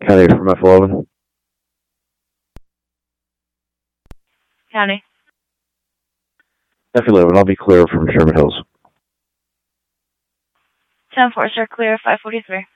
County from F11. County. F11, I'll be clear from Sherman Hills. 10-4, sir, clear 543.